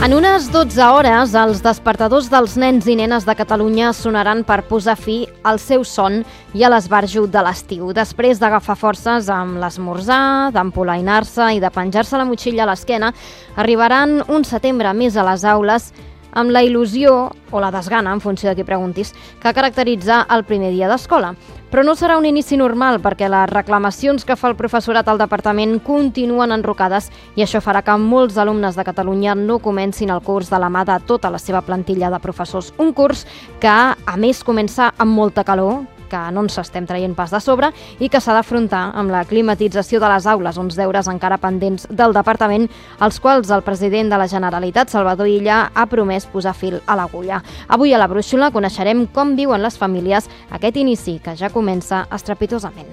En unes 12 hores, els despertadors dels nens i nenes de Catalunya sonaran per posar fi al seu son i a l'esbarjo de l'estiu. Després d'agafar forces amb l'esmorzar, d'empolainar-se i de penjar-se la motxilla a l'esquena, arribaran un setembre més a les aules amb la il·lusió, o la desgana, en funció de qui preguntis, que caracteritza el primer dia d'escola. Però no serà un inici normal perquè les reclamacions que fa el professorat al departament continuen enrocades i això farà que molts alumnes de Catalunya no comencin el curs de la mà de tota la seva plantilla de professors. Un curs que, a més, comença amb molta calor, que no ens estem traient pas de sobre i que s'ha d'afrontar amb la climatització de les aules, uns deures encara pendents del departament, als quals el president de la Generalitat, Salvador Illa, ha promès posar fil a l'agulla. Avui a la Brúixola coneixerem com viuen les famílies aquest inici que ja comença estrepitosament.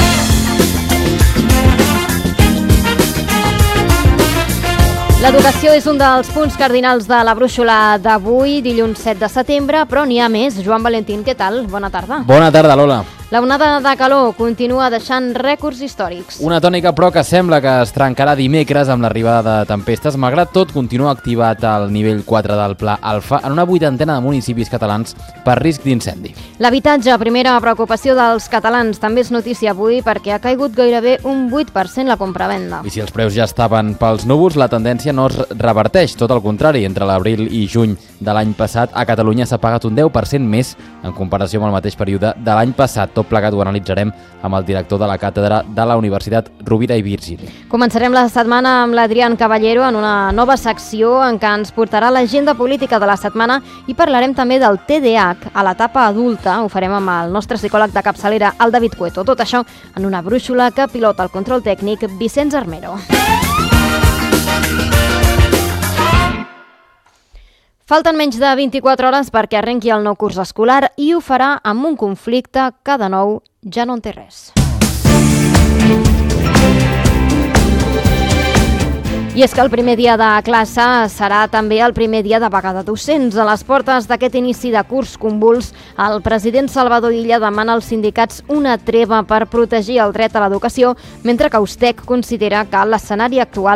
L'educació és un dels punts cardinals de la Brúixola d'avui, dilluns 7 de setembre, però n'hi ha més. Joan Valentín, què tal? Bona tarda. Bona tarda, Lola. La onada de calor continua deixant rècords històrics. Una tònica, però, que sembla que es trencarà dimecres amb l'arribada de tempestes. Malgrat tot, continua activat el nivell 4 del Pla Alfa en una vuitantena de municipis catalans per risc d'incendi. L'habitatge, primera preocupació dels catalans, també és notícia avui perquè ha caigut gairebé un 8% la compravenda. I si els preus ja estaven pels núvols, la tendència no es reverteix. Tot el contrari, entre l'abril i juny de l'any passat, a Catalunya s'ha pagat un 10% més en comparació amb el mateix període de l'any passat. Tot plegat ho analitzarem amb el director de la càtedra de la Universitat Rovira i Virgili. Començarem la setmana amb l'Adrián Caballero en una nova secció en què ens portarà l'agenda política de la setmana i parlarem també del TDAH a l'etapa adulta. Ho farem amb el nostre psicòleg de capçalera, el David Cueto. Tot això en una brúixola que pilota el control tècnic Vicenç Armero. Falten menys de 24 hores perquè arrenqui el nou curs escolar i ho farà amb un conflicte que, de nou, ja no en té res. I és que el primer dia de classe serà també el primer dia de vaga de docents. A les portes d'aquest inici de curs convuls, el president Salvador Illa demana als sindicats una treva per protegir el dret a l'educació, mentre que Ustec considera que l'escenari actual